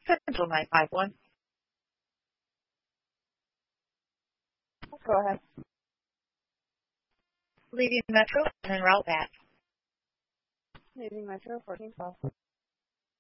Central 951. Go ahead. Leaving Metro and then route back. Leaving Metro 1412.